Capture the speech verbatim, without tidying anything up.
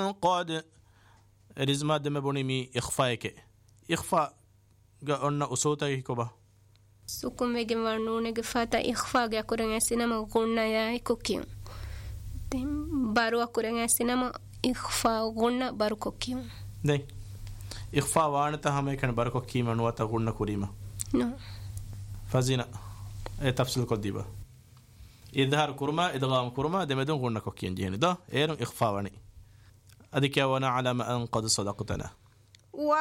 قد رزما دم بوني مي إخفاءك إخفاء قلنا أصوتك كوبا سكون بيجي ورنونة فاتا إخفاء يكورن السينما غنى يا كوكيو بارو أكورن السينما إخفاء غنى بارو كوكيو ده إخفاء وانتا هم كان بارو كوكيو منو تغنى كوريما نو فزينا اي تفصيل قديبا إظهار كرما إدغام كرما دمدون غنى كوكيو جيني ده إيرن إخفاء واني أديك وانا على ما أن قد صدقتنا